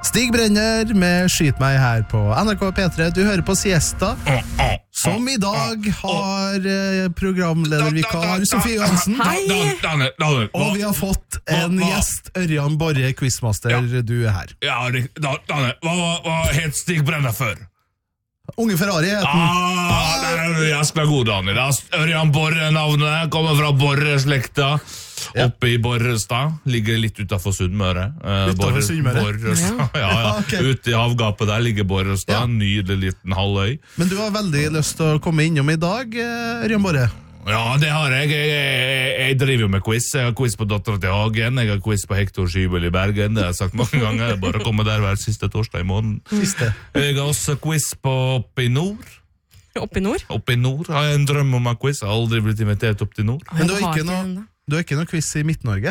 Stig Brenner med Skyt meg her på NRK P3. Du hører på Siesta, som i dag har programledervikar Sofie Johansen. Daniel. Og vi har fått en gjest, Ørjan Borre, quizmaster. Du her. Ja, Daniel, hva het Stig Brenner før? Unge Ferrari heter den. Der er du jæskla god, Daniel. Ørjan Borre navnet, kommer fra Borre-slekta. Oppe i Borrestad, ligger litt utenfor Sunnmøre. Utenfor Sunnmøre? Borrestad, ja. Okay. Ute i havgapet der ligger Borrestad, nydelig liten halvøy. Men du har veldig lyst til å komme innom i dag, Ørjan Borre. Ja, det har jeg. Jeg driver jo med quiz. Jeg har quiz på Datteren til Hagen. Jeg har quiz på Hector Skybel i Bergen. Det har jeg sagt mange ganger. Jeg bare kommer der hver siste torsdag i måneden. Jeg har også quiz på Opp i Nord. Opp i Nord? Opp i Nord har jeg en drøm om å ha quiz. Jeg har aldri blitt invitert opp til Nord. Men du har ikke noe quiz i Midt-Norge?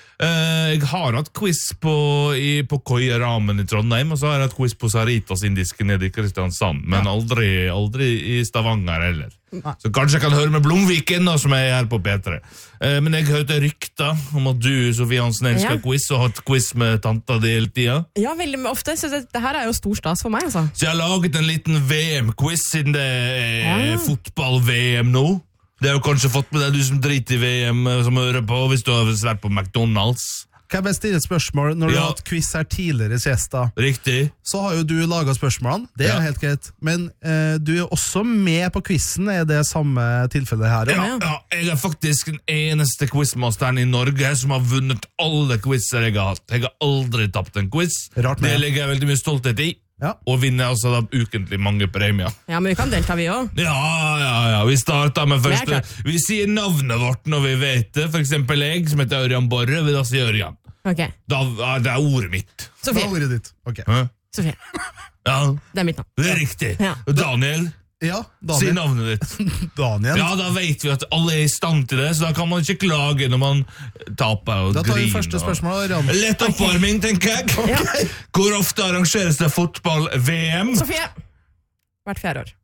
Jeg har hatt quiz på Koieramen i Trondheim, og så har jeg hatt quiz på Saritas indiske nede i Kristiansand, men aldri i Stavanger heller. Så kanskje jeg kan høre med Blomviken, da, som er her på P3. Men jeg hørte rykter om at du, Sofie Hansen, elsker quiz, og har hatt quiz med tanta di hele tida. Ja, veldig ofte, så det her er jo stor stas for meg, altså. Så jeg har laget en liten VM-quiz, siden det er fotball-VM nå. Det har jo kanskje fått med deg, du som driter i VM, som hører på, hvis du har vært på McDonald's. Kan jeg bare stille et spørsmål? Når du har hatt quiz her tidligere, Siesta, Riktig. Så har jo du laget spørsmålene, det er helt greit. Men du er også med på quizen, er det samme tilfellet her? Ja, jeg er faktisk den eneste quizmasteren i Norge som har vunnet alle quizer jeg har hatt. Jeg har aldri tapt en quiz. Rart med. Det legger jeg veldig mye stolthet i. Ja. Og vinner altså da ukentlig mange premier. Ja, men vi kan delta vi også. Ja, vi starter med første. Vi sier navnet vårt når vi vet det. For eksempel jeg, som heter Ørjan Borre, vil da si Ørjan. Ok. Det er ordet mitt. Sofie. Det er ordet ditt. Ok. Sofie. Ja, Det er mitt navn. det er riktig. Ja. Daniel, Ja, si Daniel. navnet ditt. Daniel. Ja, da vet vi at alle er i stand til det, så da kan man ikke klage når man taper og Da tar vi griner. første spørsmål, Ørjan. Lett oppvarming, tenker jeg. Ja. Hvor ofte arrangeres det fotball-VM? Sofie. Hvert 4 år.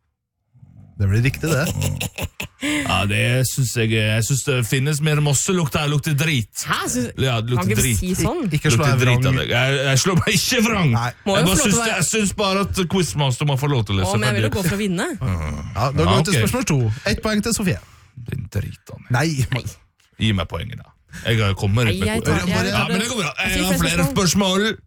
Det blir riktig, det. Ja, det synes jeg synes det finnes mer mosselukt her, lukter drit. Hæ? Ja, det Kan lukter ikke drit. si sånn? Ikke slå Lukter deg drit av vrang. deg. Jeg slår meg ikke vrang. Nei. Må jo Jeg, bare få lov til synes, å være- jeg synes bare at quizmaster må få lov til å lese. Men jeg vil jo gå for å vinne. Ja, da går vi til ok. spørsmål 2. 1 poeng til Sofie. Din drit, Daniel. Nei. Gi meg poenget da. Jeg har kommet ut Nei, med jeg tar- poenget. jeg Ja, tar men det. det går bra. Jeg Jeg sier har flere spørsmål.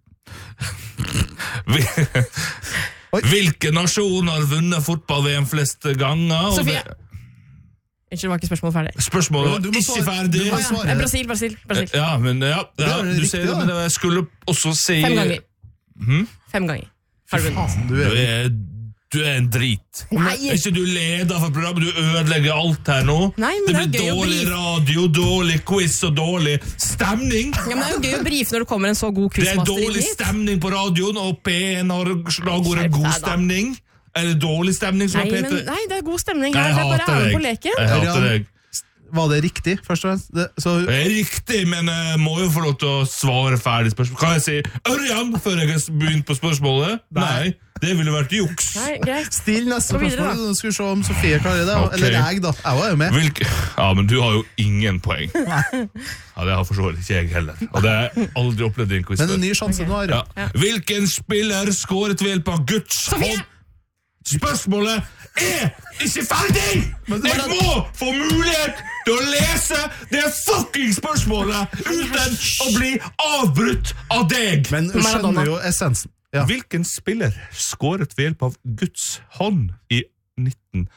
Hvilke nasjoner har vunnet fotball-VM flest ganger? Og Sofie. det- Unnskyld, var ikke spørsmålet ferdig. Spørsmålet Du var må ikke svare. ferdig. Du må svare. Brasil. Ja, men ja, Det er det du riktig, ser det, da. men jeg skulle også si 5 ganger. 5 ganger. Har du vunnet? Du er en drit. Nei. Er ikke du leder for programmet? Du ødelegger alt her nå. Nei, men det det er blir gøy å dårlig brife. radio, dårlig quiz og dårlig stemning. Ja, men det er jo gøy å brife når det kommer en så god Det er quizmaster inn dårlig hit. stemning på radioen, og P1 har slagordet Skjerp god deg, da. stemning. Er det dårlig stemning som Nei, er men, P3? nei, det er god stemning Jeg her. Det er bare hater æren deg. på leken. Jeg hater deg. Var det riktig, først og fremst? Det er riktig, men jeg må jo få lov til å svare ferdig spørsmål. Kan jeg si Ørjan før jeg har begynt på spørsmålet? Nei, det ville vært juks. Nei, greit. Still neste Gå videre, spørsmål. Nå skal vi se om Sofie klarer det. Ok. Eller jeg, da. Jeg var jo med. Ja, men du har jo ingen poeng. Ja, det har for så vidt ikke jeg heller. Og det har jeg aldri opplevd i en quiz. Men en ny sjanse nå, Ørjan. Ja. Hvilken spiller skåret ved hjelp av Guds hånd? Spørsmålet er ikke ferdig! Jeg må få mulighet til å lese det fucking spørsmålet uten å bli avbrutt av deg! Men du skjønner jo essensen. Ja. Hvilken spiller skåret ved hjelp av Guds hånd i 1980?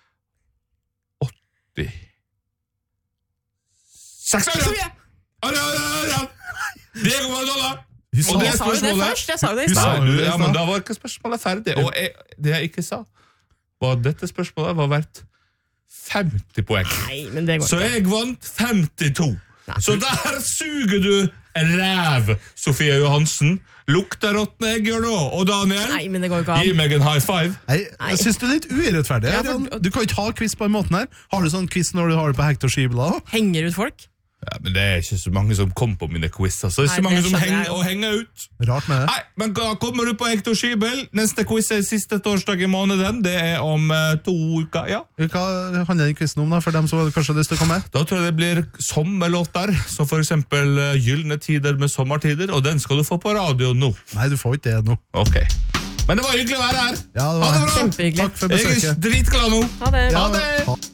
6 Ørjan! Diego Maradona! Og det Jeg sa jo det spørsmålet først. Jeg sa jo det i Du sa stad. det i ja, stad. men da var ikke spørsmålet ferdig. Og det jeg ikke sa, var at dette spørsmålet var verdt 50 poeng. Nei, men det går Så ikke. jeg vant 52. Så der suger du ræv, Sofie Johansen. Lukter råtne egg gjør nå. Og Daniel, Nei, men det går ikke gi an. meg en high five. Jeg synes du er litt urettferdig. Ja, Ørjan. for- Du kan ikke ha quiz på en måte her. Har du sånn quiz når du har det på Hector Skybel? Henger ut folk? Ja, men det ikke så mange som kom på mine quiz. Altså. Det Nei, så mange det som skjønner jeg jo. henger ut. Rart med det. Nei, men da kommer du på Hector Skibel. Neste quiz siste torsdag i måneden. Det om 2 uker, ja. Hva handler den quizen om da, for dem som kanskje har lyst til å komme? Da tror jeg det blir sommerlåter, som for eksempel Gyllene tider med sommertider, og den skal du få på radio nå. Nei, du får ikke det nå. Ok. Men det var hyggelig å være her. Ja, det var Ha det bra. Kjempehyggelig. Takk for Jeg besøket. dritglad nå. Ha det. Ha Ja, det. ha-